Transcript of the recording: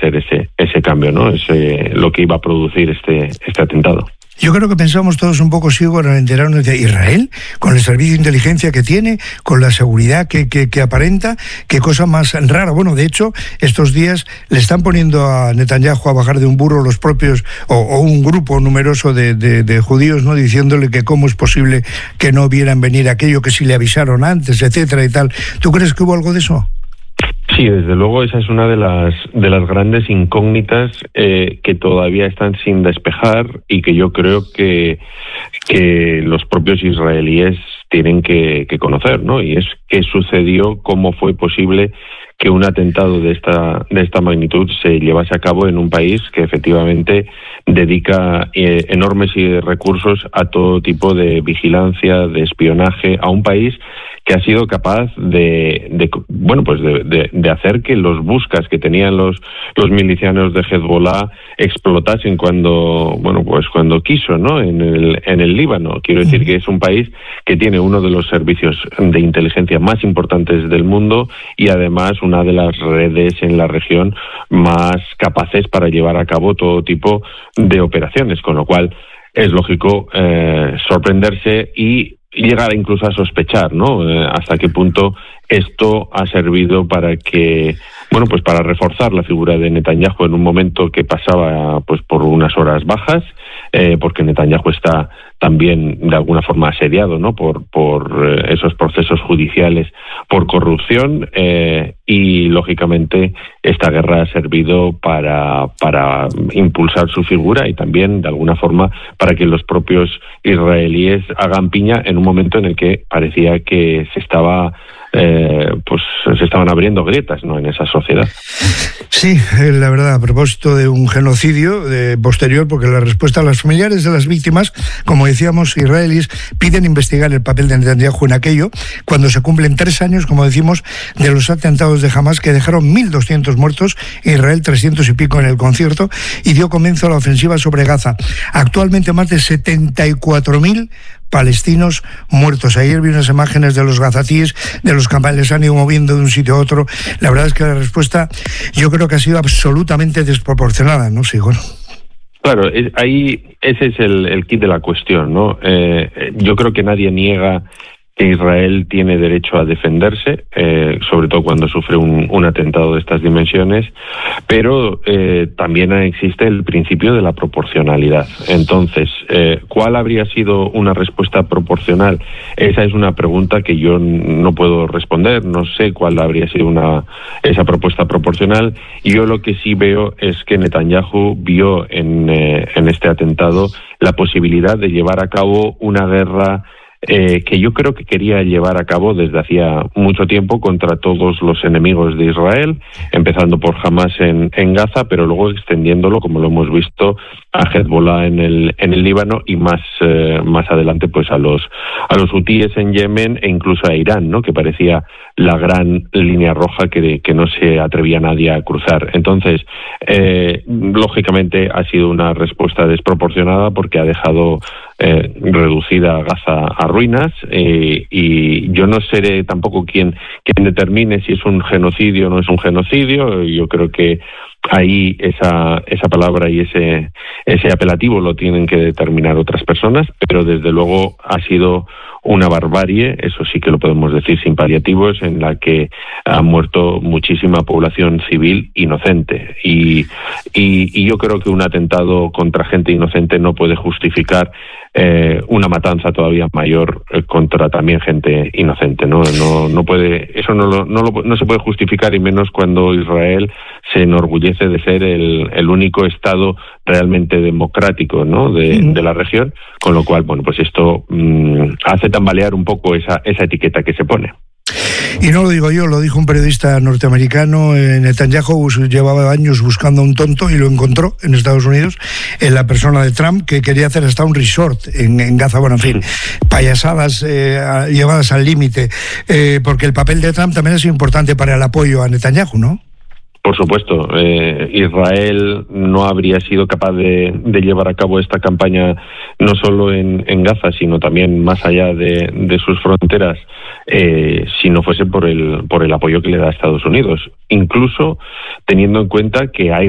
ser ese cambio, ¿no? Lo que iba a producir este atentado. Yo creo que pensamos todos un poco ciegos al enterarnos de Israel, con el servicio de inteligencia que tiene, con la seguridad que aparenta, qué cosa más rara. Bueno, de hecho, estos días le están poniendo a Netanyahu a bajar de un burro los propios, o un grupo numeroso de judíos, ¿no? Diciéndole que cómo es posible que no vieran venir aquello, que si le avisaron antes, etcétera y tal. ¿Tú crees que hubo algo de eso? Sí, desde luego esa es una de las grandes incógnitas que todavía están sin despejar y que yo creo que los propios israelíes tienen que conocer, ¿no? Y es qué sucedió, cómo fue posible que un atentado de esta magnitud se llevase a cabo en un país que efectivamente dedica enormes recursos a todo tipo de vigilancia, de espionaje, a un país que ha sido capaz de hacer que los buscas que tenían los milicianos de Hezbollah explotasen cuando quiso, ¿no? En el Líbano. Quiero decir que es un país que tiene uno de los servicios de inteligencia más importantes del mundo y además una de las redes en la región más capaces para llevar a cabo todo tipo de operaciones, con lo cual es lógico sorprenderse y llegar incluso a sospechar, ¿no? Hasta qué punto esto ha servido para reforzar la figura de Netanyahu en un momento que pasaba por unas horas bajas, porque Netanyahu está también de alguna forma asediado, ¿no? por esos procesos judiciales por corrupción, y lógicamente esta guerra ha servido para impulsar su figura y también de alguna forma para que los propios israelíes hagan piña en un momento en el que parecía que se estaban abriendo grietas, ¿no?, en esa sociedad. Sí, la verdad, a propósito de un genocidio posterior, porque la respuesta a los familiares de las víctimas, como decíamos, israelíes piden investigar el papel de Netanyahu en aquello, cuando se cumplen 3 años, como decimos, de los atentados de Hamas que dejaron 1.200 muertos, Israel 300 y pico en el concierto, y dio comienzo a la ofensiva sobre Gaza. Actualmente más de 74.000 palestinos muertos. Ayer vi unas imágenes de los gazatíes, de los que les han ido moviendo de un sitio a otro. La verdad es que la respuesta yo creo que ha sido absolutamente desproporcionada, ¿no, Sigor? Claro, ahí ese es el kit de la cuestión, ¿no? Yo creo que nadie niega que Israel tiene derecho a defenderse, sobre todo cuando sufre un atentado de estas dimensiones, pero también existe el principio de la proporcionalidad. Entonces, ¿cuál habría sido una respuesta proporcional? Esa es una pregunta que yo no puedo responder, no sé cuál habría sido esa propuesta proporcional, y yo lo que sí veo es que Netanyahu vio en este atentado la posibilidad de llevar a cabo una guerra que yo creo que quería llevar a cabo desde hacía mucho tiempo contra todos los enemigos de Israel, empezando por Hamas en Gaza, pero luego extendiéndolo, como lo hemos visto, a Hezbollah en el Líbano y más adelante pues a los hutíes en Yemen e incluso a Irán, ¿no?, que parecía la gran línea roja que no se atrevía nadie a cruzar. Entonces, lógicamente ha sido una respuesta desproporcionada porque ha dejado reducida Gaza a ruinas, y yo no seré tampoco quien determine si es un genocidio o no es un genocidio. Yo creo que ahí esa palabra y ese apelativo lo tienen que determinar otras personas, pero desde luego ha sido una barbarie, eso sí que lo podemos decir sin paliativos, en la que ha muerto muchísima población civil inocente, y yo creo que un atentado contra gente inocente no puede justificar una matanza todavía mayor contra también gente inocente. No puede, eso no se puede justificar, y menos cuando Israel se enorgullece de ser el único Estado realmente democrático, ¿no?, de la región, con lo cual, bueno, pues esto hace tambalear un poco esa etiqueta que se pone. Y no lo digo yo, lo dijo un periodista norteamericano. Netanyahu llevaba años buscando a un tonto y lo encontró en Estados Unidos, en la persona de Trump, que quería hacer hasta un resort en Gaza. Bueno, en fin, payasadas llevadas al límite, porque el papel de Trump también es importante para el apoyo a Netanyahu, ¿no? Por supuesto, Israel no habría sido capaz de llevar a cabo esta campaña no solo en Gaza, sino también más allá de sus fronteras, si no fuese por el apoyo que le da Estados Unidos, incluso teniendo en cuenta que hay